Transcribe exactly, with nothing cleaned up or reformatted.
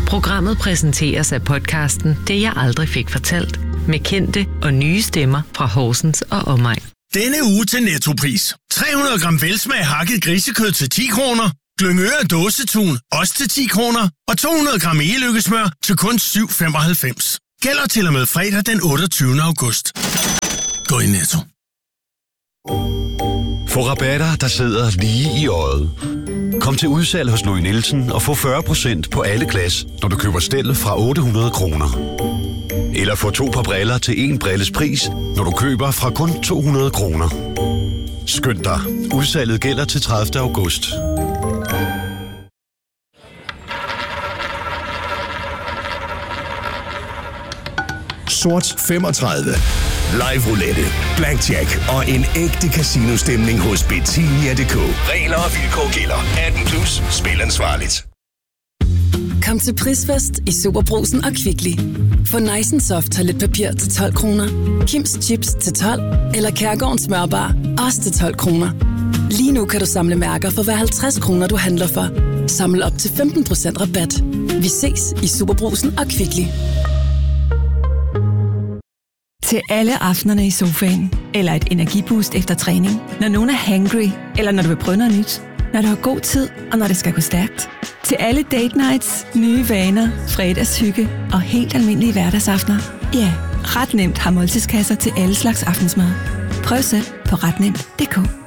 Programmet præsenteres af podcasten Det jeg aldrig fik fortalt, med kendte og nye stemmer fra Horsens og omegn. Denne uge til Nettopris. tre hundrede gram velsmag hakket grisekød til ti kroner. Glyngøre dåsetun, også til ti kroner. Og to hundrede gram egeløkkesmør til kun syv femoghalvfems. Gælder til og med fredag den otteogtyvende august. Gå i Netto. Få rabatter, der sidder lige i øjet. Kom til udsalg hos Louis Nielsen og få fyrre procent på alle glas, når du køber stel fra otte hundrede kroner. Eller få to par briller til en brilles pris, når du køber fra kun to hundrede kroner. Skynd dig. Udsalget gælder til tredivte august. Sort femogtredive. Live roulette, blackjack og en ægte casino-stemning hos Betinia punktum d k. Regler og vilkår gælder. atten plus. Spil ansvarligt. Kom til Prisfest i Superbrugsen og Kvickly. Få Nice Soft toiletpapir til tolv kroner, Kims Chips til tolv eller Kærgårdens smørbar også til tolv kroner. Lige nu kan du samle mærker for hver halvtreds kroner, du handler for. Samle op til femten procent rabat. Vi ses i Superbrugsen og Kvickly. Til alle aftenerne i sofaen, eller et energiboost efter træning, når nogen er hangry, eller når du vil prøve noget nyt, når du har god tid, og når det skal gå stærkt. Til alle date nights, nye vaner, fredagshygge og helt almindelige hverdagsaftener. Ja, ret nemt har måltidskasser til alle slags aftensmad. Prøv selv på ret nemt punktum d k.